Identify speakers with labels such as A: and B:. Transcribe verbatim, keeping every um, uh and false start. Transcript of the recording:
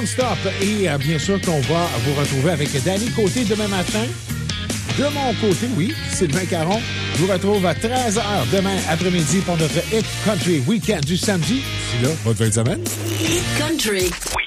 A: Stop. Et euh, bien sûr qu'on va vous retrouver avec Danny Côté demain matin. De mon côté, oui, Sylvain Caron. Je vous retrouve à treize heures demain après-midi pour notre Hit Country Weekend du samedi. D'ici là, bonne fin de semaine.
B: Hit Country.